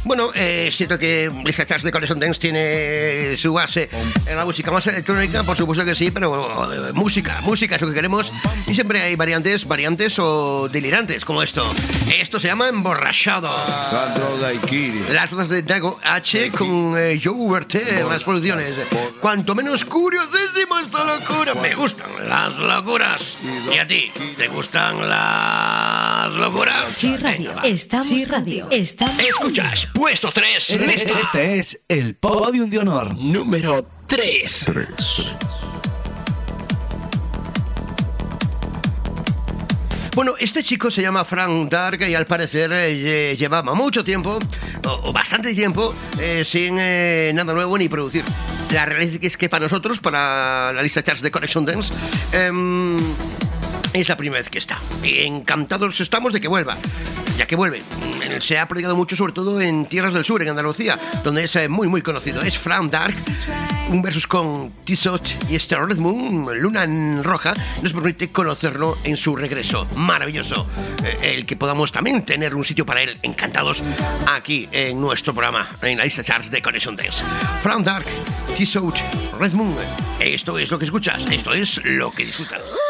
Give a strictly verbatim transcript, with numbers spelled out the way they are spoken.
Bueno, eh, es cierto que Lista Charts de Connection Dance tiene su base en la música más electrónica, por supuesto que sí, pero eh, música, música es lo que queremos y siempre hay variantes, variantes o delirantes como esto. Esto se llama Emborrachado. Las notas de Dago H con eh, Joe Uberte en las producciones. Cuanto menos curiosísimo esta locura. Me gustan las locuras. ¿Y a ti? ¿Te gustan las locuras? Sí, radio. Estamos sí, radio. Estamos Escuchas, puesto tres. Este, este es el Podium de Honor. Número tres. Bueno, este chico se llama Frank Dark y al parecer eh, llevaba mucho tiempo, o, o bastante tiempo, eh, sin eh, nada nuevo ni producir. La realidad es que para nosotros, para la lista charts de Connection Dance, eh, es la primera vez que está. Y encantados estamos de que vuelva. Ya que vuelve, se ha prodigado mucho, sobre todo en tierras del sur, en Andalucía, donde es eh, muy, muy conocido. Es Frank Dark, un versus con T-Sot y este Red Moon, Luna en Roja, nos permite conocerlo en su regreso. Maravilloso. Eh, el que podamos también tener un sitio para él, encantados, aquí en nuestro programa, en la lista charts de Connection Dance. Frank Dark, T-Sot, Red Moon. Esto es lo que escuchas, esto es lo que disfrutas.